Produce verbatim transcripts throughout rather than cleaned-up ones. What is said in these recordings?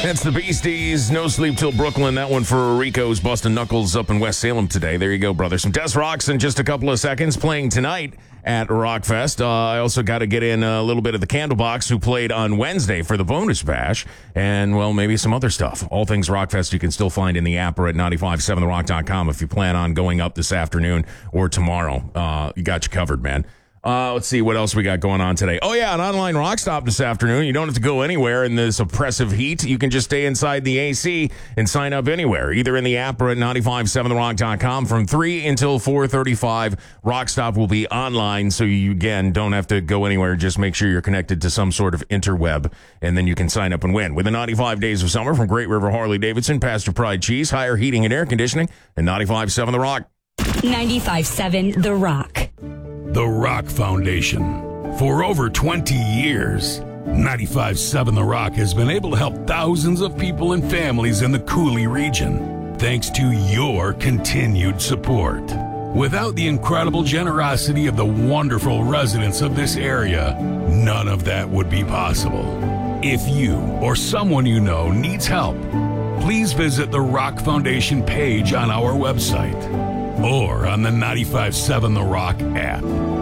That's the Beasties. No Sleep Till Brooklyn. That one for Rico's Bustin' Knuckles up in West Salem today. There you go, brother. Some Des Rocks in just a couple of seconds playing tonight at Rockfest. Uh, I also got to get in a little bit of the Candlebox, who played on Wednesday for the Bonus Bash, and, well, maybe some other stuff. All things Rockfest you can still find in the app or at nine five seven the rock dot com if you plan on going up this afternoon or tomorrow. Uh, you got you covered, man. Uh, let's see what else we got going on today. Oh, yeah, an online rock stop this afternoon. You don't have to go anywhere in this oppressive heat. You can just stay inside the A C and sign up anywhere, either in the app or at nine five seven the rock dot com. From three until four thirty-five, Rock Stop will be online, so you, again, don't have to go anywhere. Just make sure you're connected to some sort of interweb, and then you can sign up and win. With the ninety-five Days of Summer from Great River Harley-Davidson, Pastor Pride Cheese, Higher Heating and Air Conditioning, and ninety-five point seven The Rock. ninety-five point seven The Rock. The Rock Foundation. For over twenty years, ninety-five point seven The Rock has been able to help thousands of people and families in the Cooley region, thanks to your continued support. Without the incredible generosity of the wonderful residents of this area, none of that would be possible. If you or someone you know needs help, please visit the Rock Foundation page on our website or on the ninety-five point seven The Rock app.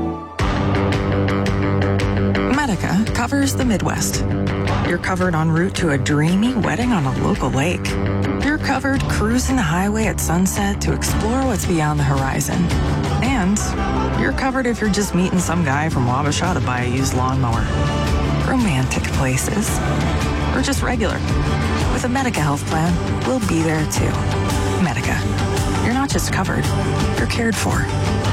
Medica covers the Midwest. You're covered en route to a dreamy wedding on a local lake. You're covered cruising the highway at sunset to explore what's beyond the horizon. And you're covered if you're just meeting some guy from Wabasha to buy a used lawnmower. Romantic places. Or just regular. With a Medica health plan, we'll be there too. Medica. You're not just covered, you're cared for.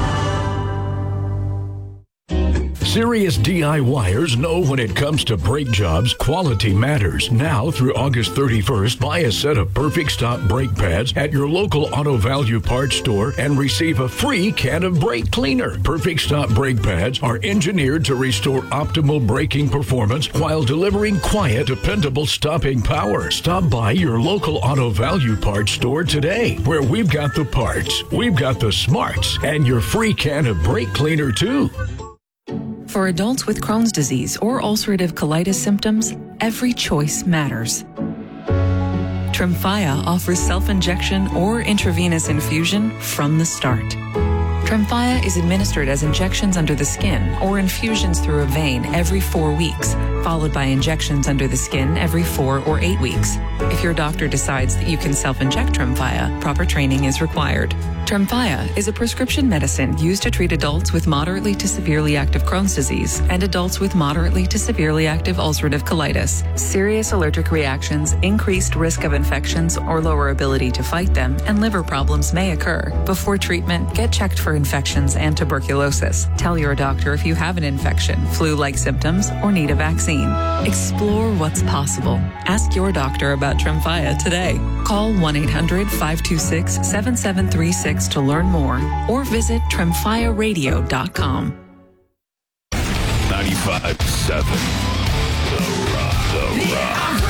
Serious DIYers know when it comes to brake jobs, quality matters. Now through August thirty-first, buy a set of Perfect Stop brake pads at your local Auto Value Parts store and receive a free can of brake cleaner. Perfect Stop brake pads are engineered to restore optimal braking performance while delivering quiet, dependable stopping power. Stop by your local Auto Value Parts store today, where we've got the parts, we've got the smarts, and your free can of brake cleaner too. For adults with Crohn's disease or ulcerative colitis symptoms, every choice matters. Tremfya offers self-injection or intravenous infusion from the start. Tremfya is administered as injections under the skin or infusions through a vein every four weeks, followed by injections under the skin every four or eight weeks. If your doctor decides that you can self-inject Tremfya, proper training is required. Tremfya is a prescription medicine used to treat adults with moderately to severely active Crohn's disease and adults with moderately to severely active ulcerative colitis. Serious allergic reactions, increased risk of infections or lower ability to fight them, and liver problems may occur. Before treatment, get checked for infections and tuberculosis. Tell your doctor if you have an infection, flu-like symptoms, or need a vaccine. Explore what's possible. Ask your doctor about Tremfya today. Call one eight hundred five two six seven seven three six to learn more, or visit tremfya radio dot com. ninety-five point seven The Rock. The Rock.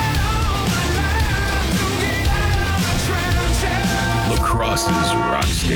La Crosse's Rock Station.